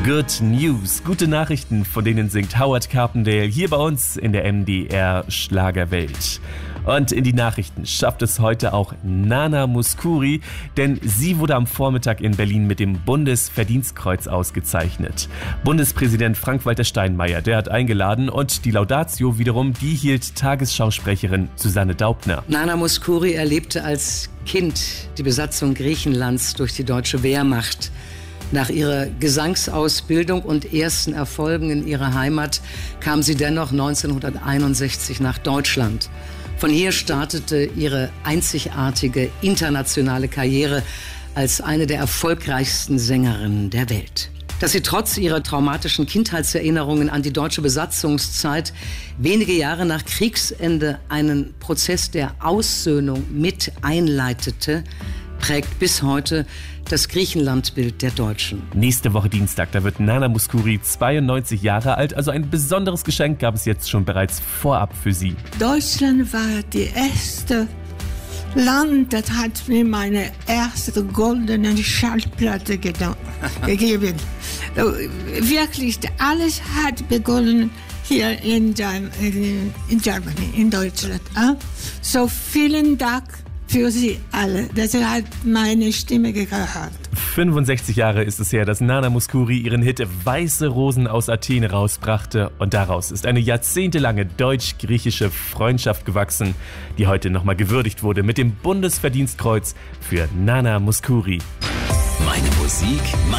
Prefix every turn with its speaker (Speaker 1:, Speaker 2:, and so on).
Speaker 1: Good News, gute Nachrichten, von denen singt Howard Carpendale hier bei uns in der MDR Schlagerwelt. Und in die Nachrichten schafft es heute auch Nana Mouskouri, denn sie wurde am Vormittag in Berlin mit dem Bundesverdienstkreuz ausgezeichnet. Bundespräsident Frank-Walter Steinmeier, der hat eingeladen, und die Laudatio wiederum, die hielt Tagesschausprecherin Susanne Daubner.
Speaker 2: Nana Mouskouri erlebte als Kind die Besatzung Griechenlands durch die deutsche Wehrmacht. Nach ihrer Gesangsausbildung und ersten Erfolgen in ihrer Heimat kam sie dennoch 1961 nach Deutschland. Von hier startete ihre einzigartige internationale Karriere als eine der erfolgreichsten Sängerinnen der Welt. Dass sie trotz ihrer traumatischen Kindheitserinnerungen an die deutsche Besatzungszeit wenige Jahre nach Kriegsende einen Prozess der Aussöhnung mit einleitete, prägt bis heute das Griechenlandbild der Deutschen.
Speaker 1: Nächste Woche Dienstag, da wird Nana Mouskouri 92 Jahre alt, also ein besonderes Geschenk gab es jetzt schon bereits vorab für sie.
Speaker 3: Deutschland war die erste Land, das hat mir meine erste goldene Schallplatte gegeben. Wirklich, alles hat begonnen hier in Germany, in Deutschland. So vielen Dank für Sie alle, dass ihr halt meine Stimme gehört.
Speaker 1: 65 Jahre ist es her, dass Nana Mouskouri ihren Hit Weiße Rosen aus Athen rausbrachte, und daraus ist eine jahrzehntelange deutsch-griechische Freundschaft gewachsen, die heute nochmal gewürdigt wurde mit dem Bundesverdienstkreuz für Nana Mouskouri.
Speaker 4: Meine Musik,